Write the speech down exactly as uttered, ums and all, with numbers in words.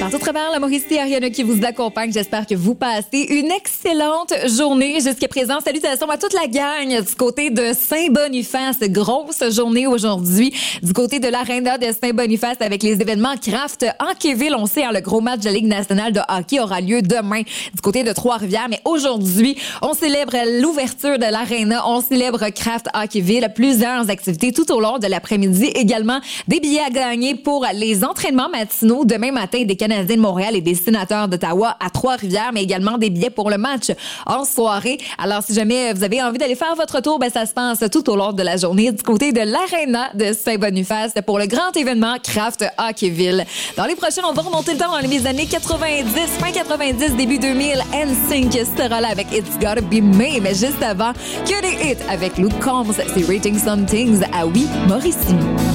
Partout à travers la Mauricie, Ariana qui vous accompagne. J'espère que vous passez une excellente journée jusqu'à présent. Salutations à toute la gang du côté de Saint-Boniface. Grosse journée aujourd'hui du côté de l'Arena de Saint-Boniface avec les événements Craft Hockeyville. On sait, hein, le gros match de la Ligue nationale de hockey aura lieu demain du côté de Trois-Rivières. Mais aujourd'hui, on célèbre l'ouverture de l'Arena. On célèbre Craft Hockeyville. Plusieurs activités tout au long de l'après-midi. Également, des billets à gagner pour les entraînements matinaux demain matin des Canadiens de Montréal et des Sénateurs d'Ottawa à Trois-Rivières, mais également des billets pour le match en soirée. Alors, si jamais vous avez envie d'aller faire votre tour, ben ça se passe tout au long de la journée du côté de l'Arena de Saint-Boniface pour le grand événement Craft Hockeyville. Dans les prochaines, on va remonter le temps dans les années quatre-vingt-dix, fin quatre-vingt-dix, début deux mille. N Sync sera là avec It's Gotta Be Me, mais juste avant, que des hits avec Luke Combs, c'est Rating Some Things à Oui, Mauricie.